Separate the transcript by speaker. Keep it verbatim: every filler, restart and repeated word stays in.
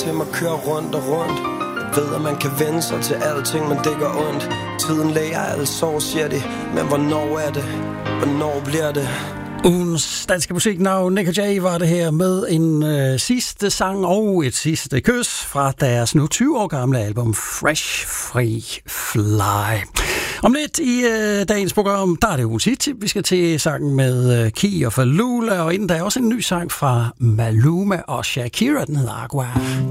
Speaker 1: til mig kører rundt og rundt. Ved at man kan vende sig til alting, men det gør ondt. Tiden læger alle sår, siger de. Men hvornår er det? Hvornår bliver det?
Speaker 2: Ugens danske musiknavn, Nik og Jay, var det her med en øh, sidste sang og et sidste kys fra deres nu tyve år gamle album Fresh Free Fly. Om lidt i øh, dagens program, der er det ugens hit. Vi skal til sangen med øh, Key og Falula, og inden der er også en ny sang fra Maluma og Shakira, den hedder Agua.